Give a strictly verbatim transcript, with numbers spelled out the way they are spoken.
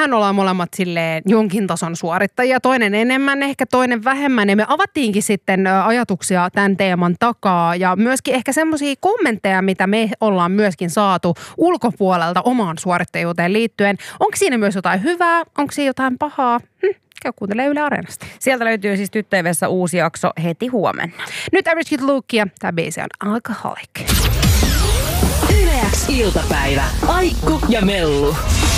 mehän ollaan molemmat silleen jonkin tason suorittajia, toinen enemmän, ehkä toinen vähemmän. Ja me avattiinkin sitten ajatuksia tämän teeman takaa ja myöskin ehkä semmoisia kommentteja, mitä me ollaan myöskin saatu ulkopuolelta omaan suorittajuuteen liittyen. Onko siinä myös jotain hyvää? Onko siinä jotain pahaa? Hm. Käy kuuntelemaan Yle Areenasta. Sieltä löytyy siis Tyttöyvessä uusi jakso heti huomenna. Nyt Average Kid Luke ja tämä biisi on Alcoholic. Yle X iltapäivä. Aikku ja Mellu.